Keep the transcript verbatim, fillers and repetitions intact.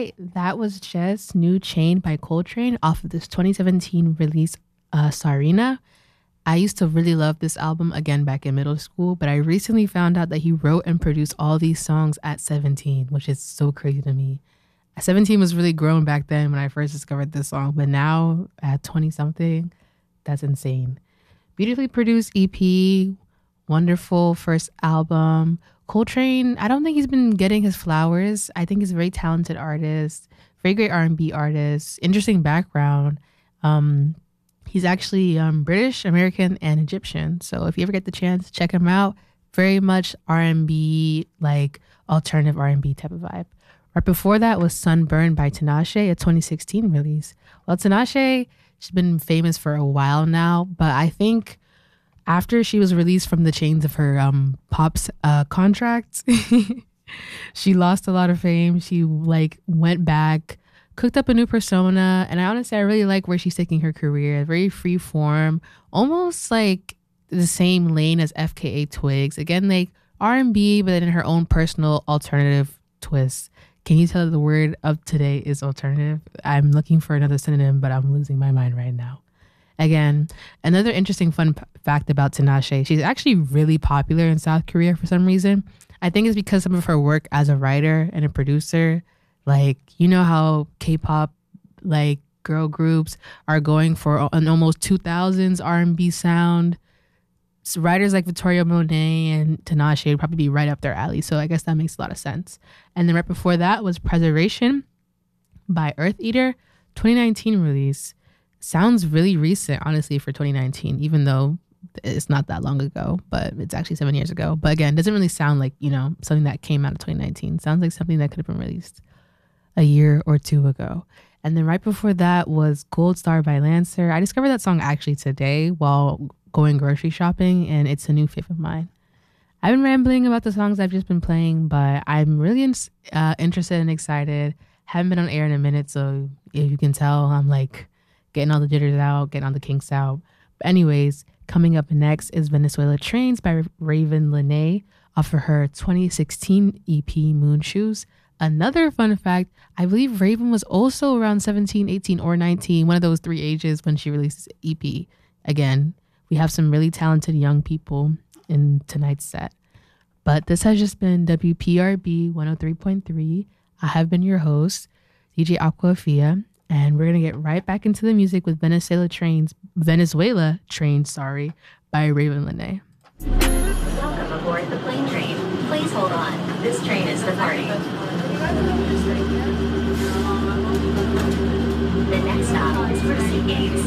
right, that was just New Chain by Coltrane off of this twenty seventeen release, uh, Sarina. I used to really love this album again back in middle school, but I recently found out that he wrote and produced all these songs at seventeen, which is so crazy to me. seventeen was really grown back then when I first discovered this song, but now at twenty something, that's insane. Beautifully produced E P, wonderful first album. Coltrane, I don't think he's been getting his flowers. I think he's a very talented artist, very great R and B artist, interesting background. Um, he's actually um, British, American, and Egyptian. So if you ever get the chance, check him out. Very much R and B, like alternative R and B type of vibe. Right before that was Sunburn by Tinashe, a twenty sixteen release. Well, Tinashe, she's been famous for a while now, but I think after she was released from the chains of her um, pop's uh, contracts, she lost a lot of fame. She like went back, cooked up a new persona, and I honestly I really like where she's taking her career. Very free form, almost like the same lane as F K A Twigs. Again, like R and B, but then in her own personal alternative twist. Can you tell the word of today is alternative? I'm looking for another synonym, but I'm losing my mind right now. Again, another interesting fun p- fact about Tinashe, she's actually really popular in South Korea for some reason. I think it's because some of her work as a writer and a producer. Like, you know how K-pop, like, girl groups are going for an almost two thousands R and B sound. So writers like Victoria Monet and Tinashe would probably be right up their alley. So I guess that makes a lot of sense. And then right before that was Preservation by Earth Eater, twenty nineteen release. Sounds really recent, honestly, for twenty nineteen, even though it's not that long ago, but it's actually seven years ago. But again, it doesn't really sound like, you know, something that came out of twenty nineteen. Sounds like something that could have been released a year or two ago. And then right before that was Gold Star by Lancer. I discovered that song actually today while going grocery shopping, and it's a new fave of mine. I've been rambling about the songs I've just been playing, but I'm really uh, interested and excited. Haven't been on air in a minute, so if you can tell, I'm like getting all the jitters out, getting all the kinks out. But anyways, coming up next is Venezuela Trains by Raven Lene off of her twenty sixteen E P Moon Shoes. Another fun fact, I believe Raven was also around seventeen, eighteen, or nineteen, one of those three ages when she released this E P. Again, we have some really talented young people in tonight's set. But this has just been W P R B one oh three point three. I have been your host, D J Aquafia. And we're going to get right back into the music with Venezuela Trains, Venezuela Trains, sorry, by Raven Lene. Welcome aboard the plane train. Please hold on. This train is departing. The next stop is for Seagate.